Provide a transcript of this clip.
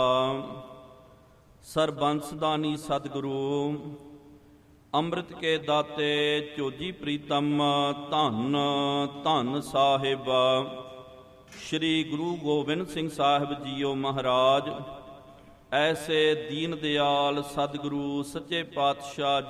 ਸਰਬੰਸ ਦਾਨੀ ਸਤਿਗੁਰੂ ਅੰਮ੍ਰਿਤ ਕੇ ਦਾਤੇ ਝੋਜੀ ਪ੍ਰੀਤਮ ਧੰਨ ਧੰਨ ਸਾਹਿਬ ਸ਼੍ਰੀ ਗੁਰੂ ਗੋਬਿੰਦ ਸਿੰਘ ਸਾਹਿਬ ਜੀਓ ਮਹਾਰਾਜ। ਐਸੇ ਦੀਨ ਦਿਆਲ ਸਤਿਗੁਰੂ ਸੱਚੇ ਪਾਤਸ਼ਾਹ